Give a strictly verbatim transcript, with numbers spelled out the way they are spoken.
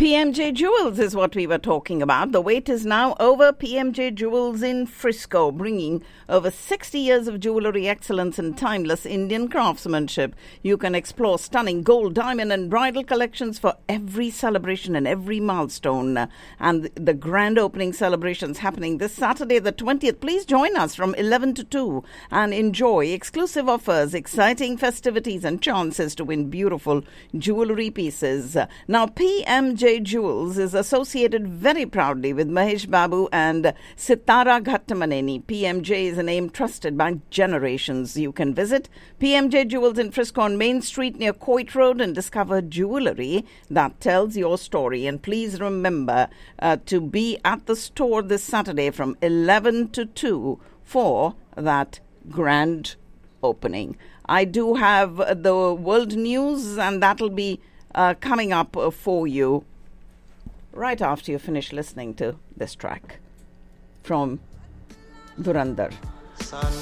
P M J Jewels is what we were talking about. The wait is now over. P M J Jewels in Frisco, bringing over sixty years of jewellery excellence and timeless Indian craftsmanship. You can explore stunning gold, diamond and bridal collections for every celebration and every milestone. And the grand opening celebrations happening this Saturday, the twentieth. Please join us from eleven to two and enjoy exclusive offers, exciting festivities and chances to win beautiful jewellery pieces. Now, P M J Jewels is associated very proudly with Mahesh Babu and Sitara Ghattamaneni. P M J is a name trusted by generations. You can visit P M J Jewels in Frisco on Main Street near Coit Road and discover jewellery that tells your story. And please remember uh, to be at the store this Saturday from eleven to two for that grand opening. I do have the world news, and that'll be uh, coming up uh, for you right after you finish listening to this track from Dhurandhar.